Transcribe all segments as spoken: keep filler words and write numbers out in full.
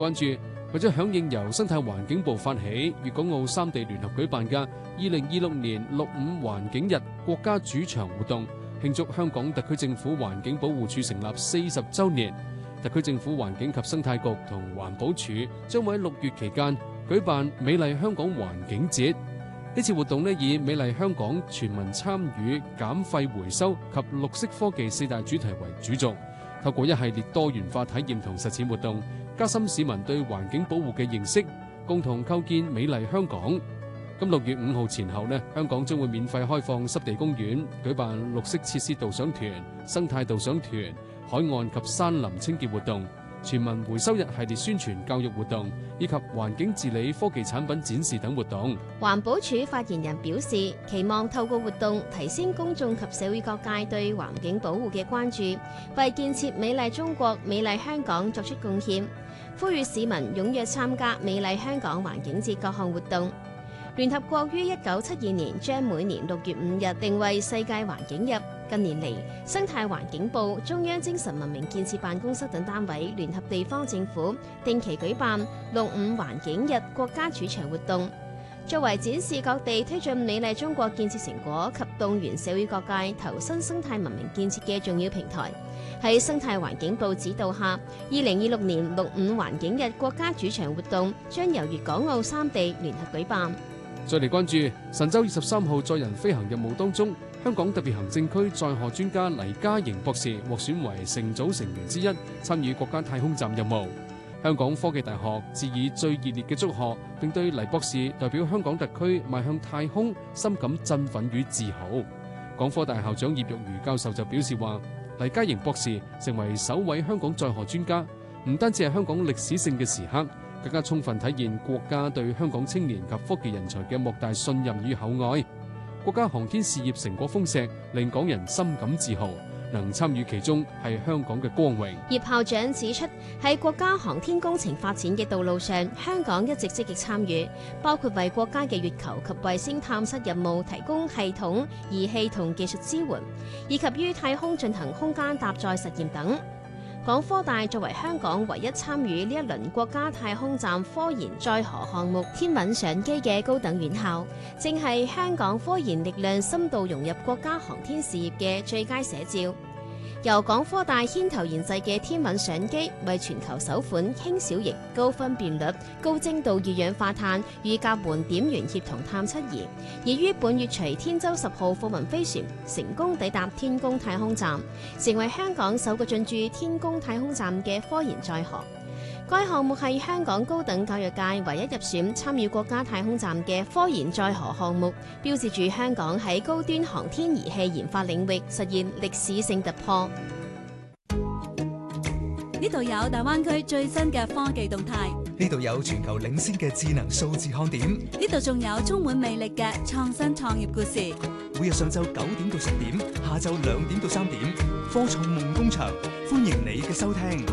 關注為咗響應由生態環境部發起、粵港澳三地聯合舉辦嘅二零二六年六五環境日國家主場活動，慶祝香港特區政府環境保護署成立四十週年。特區政府環境及生態局同環保署將會喺六月期間舉辦美麗香港環境節。呢次活動呢，以美麗香港全民參與、減廢回收及綠色科技四大主題為主軸，透過一系列多元化體驗同實踐活動，加深市民對環境保護嘅認識，共同構建美麗香港。咁六月五號前後呢，香港將會免費開放濕地公園，舉辦綠色設施導賞團、生態導賞團、海岸及山林清潔活動、全民回收日系列宣傳教育活動，以及環境治理科技產品展示等活動。 環保署發言人表示，期望透過活動提升公眾及社會各界對環境保護嘅關注，為建設美麗中國、美麗香港作出貢獻，呼籲市民踴躍參加美麗香港環境節各項活動。聯合國於一九七二年將每年六月五日定為世界環境日。近年嚟，生態環境部、中央精神文明建設辦公室等單位聯合地方政府定期舉辦六五環境日國家主場活動，作為展示各地推進美麗中國建設成果及動員社會各界投身生態文明建設嘅重要平台。喺生態環境部指導下，二零二六年六五環境日國家主場活動將由粵港澳三地聯合舉辦。 再嚟關注神舟二十三號載人飛行任務當中，香港特別行政區載荷專家黎嘉瑩博士獲選為乘組成員之一，參與國家太空站任務。香港科技大學致以最熱烈嘅祝賀，並對黎博士代表香港特區邁向太空深感振奮與自豪。港科大校長葉玉如教授就表示話，黎嘉瑩博士成為首位香港載荷專家，唔單止係香港歷史性嘅時刻，更加充分體現國家對香港青年及科技人才嘅莫大信任與厚愛。國家航天事業成果豐碩，令港人深感自豪，能參與其中係香港嘅光榮。 葉校長指出，喺國家航天工程發展嘅道路上，香港一直積極參與，包括為國家嘅月球及衛星探測任務提供系統、儀器同技術支援，以及於太空進行空間搭載實驗等。港科大作為香港唯一參與呢一輪國家太空站科研載荷項目天穩上機嘅高等院校，正係香港科研力量深度融入國家航天事業嘅最佳寫照。由港科大牽頭研製嘅天穩上機，為全球首款輕小型、高分辨率、高精度二氧化碳與甲烷點源協同探測儀，已於本月隨天舟十號貨運飛船成功抵達天宮太空站，成為香港首個進駐天宮太空站嘅科研載荷。該項目係香港高等教育界唯一入選參與國家太空站嘅科研載荷項目，標誌住香港喺高端航天儀器研發領域實現歷史性突破。 呢度有大灣區最新嘅科技動態， 呢度有全球領先嘅智能數字看點， 呢度仲有充滿魅力嘅創新創業故事。 每日上晝九點到十點，下晝兩點到三點，科創夢工場，歡迎你嘅收聽。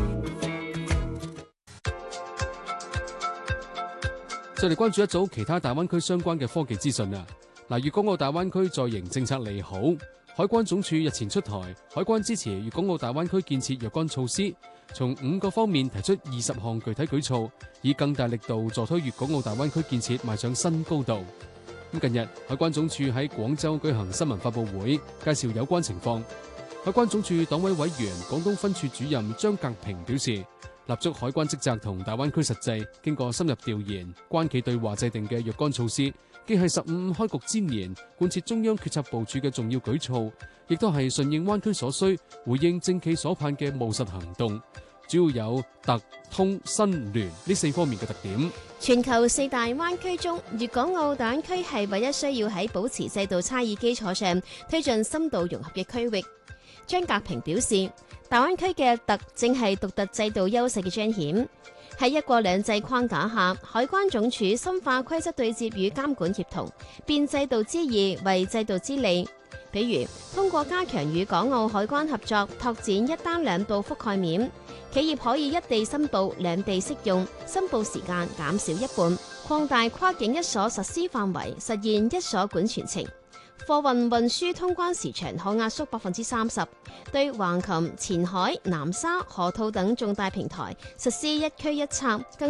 再嚟關注一組其他大灣區相關嘅科技資訊啊！嗱，粵港澳大灣區在營政策利好，海關總署日前出台海關支持粵港澳大灣區建設若干措施，從五個方面提出二十項具體舉措，以更大力度助推粵港澳大灣區建設邁上新高度。咁近日，海關總署喺廣州舉行新聞發佈會，介紹有關情況。海關總署黨委委員、廣東分處主任張格平表示，立足海關職責同大灣區實際，經過深入調研、關企對話制定嘅若干措施，既係十五五開局之年貫徹中央決策部署嘅重要舉措，亦都係順應灣區所需、回應政企所盼嘅務實行動。主要有特、通、新、聯呢四方面嘅特點。 全球四大灣區中，粵港澳大灣區係唯一需要喺保持制度差異基礎上推進深度融合嘅區域。張格平表示，大灣區嘅特正係獨特制度優勢嘅彰顯。喺一國兩制框架下，海關總署深化規則對接與監管協同，變制度之易為制度之利。比如，通過加強與港澳海關合作，拓展一單兩報覆蓋面，企業可以一地申報、兩地適用，申報時間減少一半，擴大跨境一鎖實施範圍，實現一鎖管全程。 貨運運輸通關時長可壓縮百分之三十，對橫琴、前海、南沙、河套等重大平台實施一區一策。更